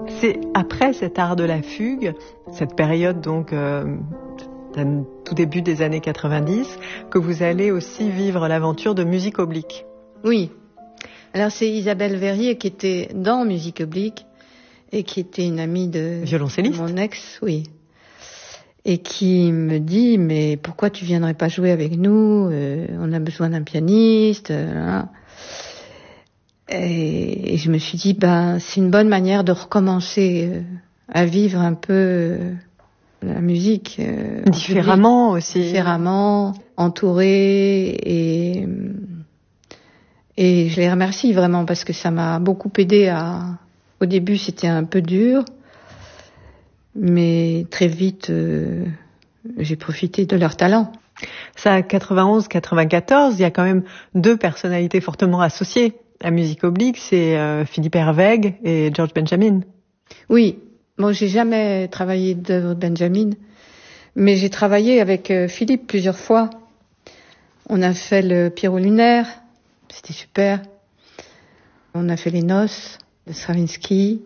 C'est après cet art de la fugue, cette période donc tout début des années 90, que vous allez aussi vivre l'aventure de Musique Oblique. Oui. Alors c'est Isabelle Verrier qui était dans Musique Oblique et qui était une amie de violoncelliste. Mon ex, oui. Et qui me dit, mais pourquoi tu viendrais pas jouer avec nous? On a besoin d'un pianiste. Et je me suis dit, c'est une bonne manière de recommencer à vivre un peu la musique. Différemment aussi. Différemment, entourée. Et je les remercie vraiment parce que ça m'a beaucoup aidé Au début, c'était un peu dur. Mais très vite, j'ai profité de leur talent. Ça, 91-94, il y a quand même deux personnalités fortement associées à Musique Oblique, c'est Philippe Herwegh et George Benjamin. Oui, bon, j'ai jamais travaillé d'œuvre de Benjamin, mais j'ai travaillé avec Philippe plusieurs fois. On a fait le Pierrot lunaire, c'était super. On a fait les Noces de Stravinsky.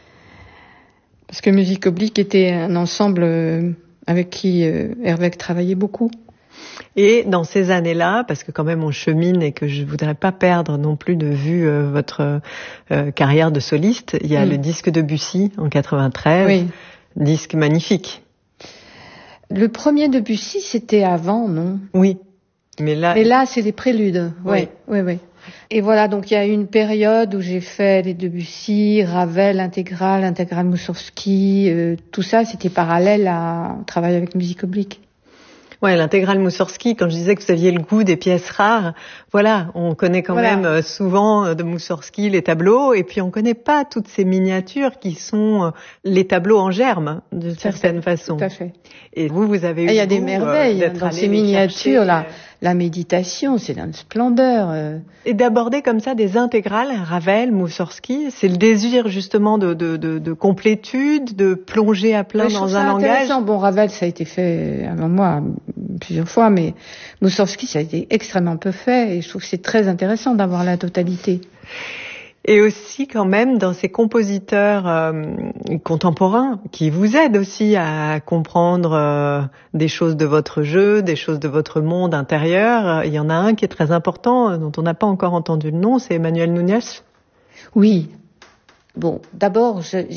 Parce que Musique Oblique était un ensemble avec qui Herwegh travaillait beaucoup. Et dans ces années-là, parce que quand même on chemine et que je voudrais pas perdre non plus de vue votre carrière de soliste, il y a le disque de Debussy en 93, oui. Disque magnifique. Le premier Debussy, c'était avant, non? Oui. Mais là, c'est des préludes. Oui. Et voilà, donc il y a eu une période où j'ai fait les Debussy, Ravel, intégrale Moussorgsky, tout ça, c'était parallèle à travailler avec Musique Oblique. Ouais, l'intégrale Moussorgsky, quand je disais que vous aviez le goût des pièces rares, voilà, on connaît quand même souvent de Moussorgsky les tableaux, et puis on connaît pas toutes ces miniatures qui sont les tableaux en germe, d'une certaine façon. Tout à fait. Et vous avez eu il y a des merveilles dans ces miniatures, là. La méditation, c'est d'une splendeur. Et d'aborder comme ça des intégrales, Ravel, Moussorgsky, c'est le désir justement de complétude, de plonger à plein dans un langage. Bon, Ravel, ça a été fait avant moi plusieurs fois, mais Moussorgsky, ça a été extrêmement peu fait, et je trouve que c'est très intéressant d'avoir la totalité. Et aussi quand même dans ces compositeurs contemporains qui vous aident aussi à comprendre des choses de votre jeu, des choses de votre monde intérieur. Il y en a un qui est très important, dont on n'a pas encore entendu le nom, c'est Emmanuel Núñez. Oui. Bon, d'abord,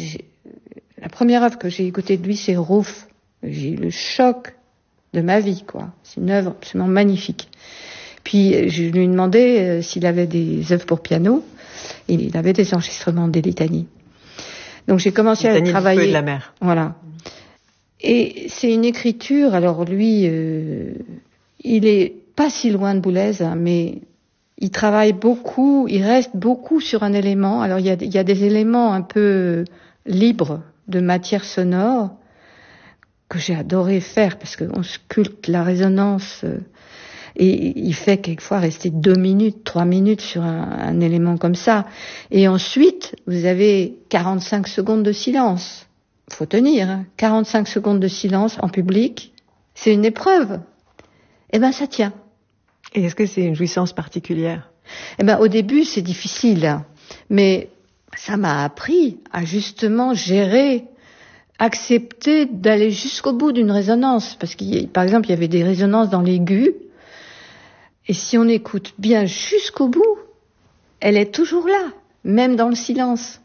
la première œuvre que j'ai écoutée de lui, c'est Ruf. J'ai eu le choc de ma vie, quoi. C'est une œuvre absolument magnifique. Puis je lui ai demandé s'il avait des œuvres pour piano. Il avait des enregistrements des litanies. Donc j'ai commencé à travailler. Du feu et de la mer. Voilà. Et c'est une écriture. Alors lui, il est pas si loin de Boulez, hein, mais il travaille beaucoup. Il reste beaucoup sur un élément. Alors il y a des éléments un peu libres de matière sonore que j'ai adoré faire parce qu'on sculpte la résonance. Et il fait quelquefois rester 2 minutes, 3 minutes sur un élément comme ça. Et ensuite, vous avez 45 secondes de silence. Faut tenir, hein. 45 secondes de silence en public, c'est une épreuve. Ça tient. Et est-ce que c'est une jouissance particulière? Au début, c'est difficile. Hein. Mais ça m'a appris à justement gérer, accepter d'aller jusqu'au bout d'une résonance. Parce que, par exemple, il y avait des résonances dans l'aigu. Et si on écoute bien jusqu'au bout, elle est toujours là, même dans le silence.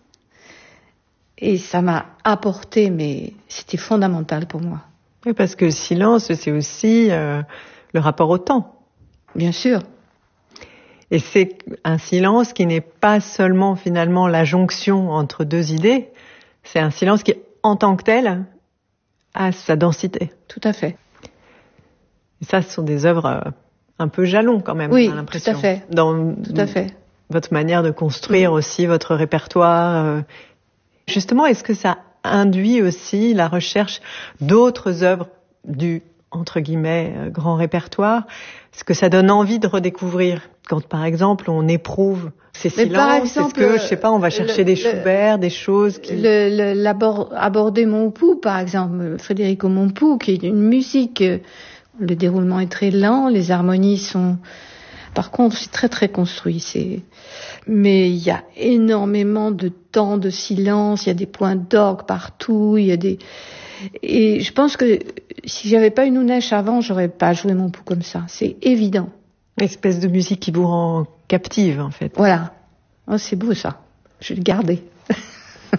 Et ça m'a apporté, mais c'était fondamental pour moi. Oui, parce que le silence, c'est aussi le rapport au temps. Bien sûr. Et c'est un silence qui n'est pas seulement finalement la jonction entre deux idées, c'est un silence qui, en tant que tel, a sa densité. Tout à fait. Et ça, ce sont des œuvres un peu jalons quand même, oui, on a l'impression. Tout à fait. Tout à fait. Votre manière de construire aussi votre répertoire. Justement, est-ce que ça induit aussi la recherche d'autres œuvres du, entre guillemets, grand répertoire? Est-ce que ça donne envie de redécouvrir? Quand, par exemple, on éprouve ces silences, est-ce que, je sais pas, on va chercher des Schubert, des choses qui... Aborder Montpou, par exemple, Federico Montpou, qui est une musique... Le déroulement est très lent, les harmonies sont Par contre, c'est très très construit. Mais il y a énormément de temps de silence. Il y a des points d'orgue partout. Et je pense que si j'avais pas eu Nounèche avant, j'aurais pas joué mon pouls comme ça. C'est évident. Une espèce de musique qui vous rend captive, en fait. Voilà. Oh, c'est beau ça. Je vais le garder.